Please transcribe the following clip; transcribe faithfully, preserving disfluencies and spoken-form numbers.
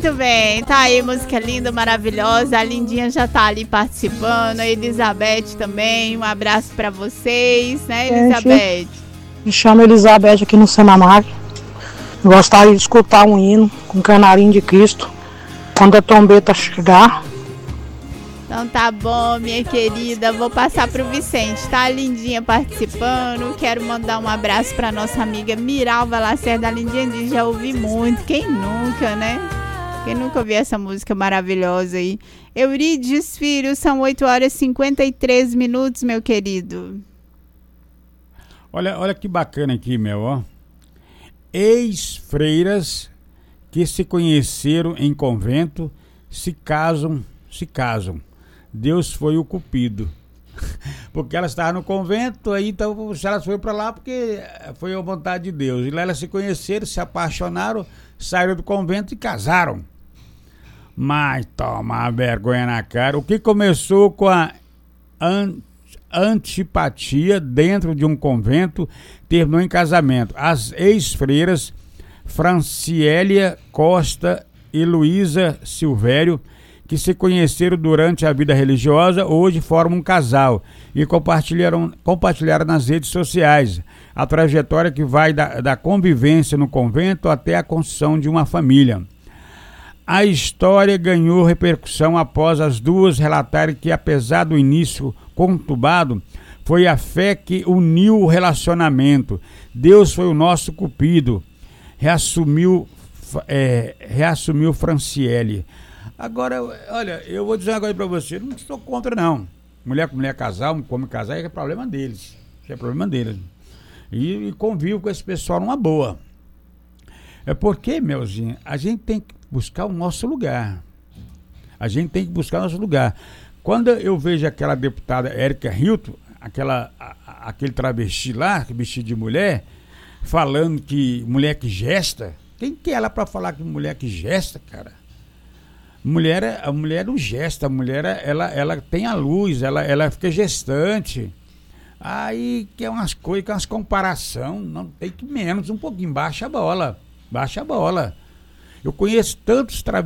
Muito bem, tá aí, música linda, maravilhosa. A Lindinha já tá ali participando, a Elizabeth também. Um abraço pra vocês, né, Elizabeth? Me chamo Elizabeth aqui no Senamar. Gostaria de escutar um hino com Canarinho de Cristo quando a trombeta chegar. Então tá bom, minha querida. Vou passar pro Vicente, tá? A Lindinha participando. Quero mandar um abraço pra nossa amiga Miralva Lacerda. A Lindinha diz, já ouvi muito. Quem nunca, né? Quem nunca ouviu essa música maravilhosa aí? Eurídice Filho, são oito horas e cinquenta e três minutos, meu querido. Olha, olha que bacana aqui, meu, ó. Ex-freiras que se conheceram em convento se casam, se casam. Deus foi o cupido. Porque elas estavam no convento, aí então elas foram para lá porque foi a vontade de Deus. E lá elas se conheceram, se apaixonaram, saíram do convento e casaram. Mas toma vergonha na cara. O que começou com a an- antipatia dentro de um convento terminou em casamento. As ex-freiras Franciélia Costa e Luísa Silvério, que se conheceram durante a vida religiosa, hoje formam um casal e compartilharam, compartilharam nas redes sociais a trajetória que vai da, da convivência no convento até a construção de uma família. A história ganhou repercussão após as duas relatarem que, apesar do início conturbado, foi a fé que uniu o relacionamento. Deus foi o nosso cupido, reassumiu, é, reassumiu Franciele. Agora, olha, eu vou dizer uma coisa pra você, não estou contra não. Mulher com mulher casar, homem com homem casar, é problema deles. É problema deles. E, e convivo com esse pessoal numa boa. É porque, meuzinho, a gente tem que buscar o nosso lugar. A gente tem que buscar o nosso lugar. Quando eu vejo aquela deputada Érica Hilton, aquela, a, a, aquele travesti lá, vestido de mulher, falando que mulher que gesta, quem que é ela pra falar que mulher que gesta, cara? Mulher, a mulher não gesta, a mulher ela, ela tem a luz, ela, ela fica gestante. Aí que é umas coisas, que é umas comparação, não tem que menos um pouquinho, baixa a bola, baixa a bola. Eu conheço tantos travestis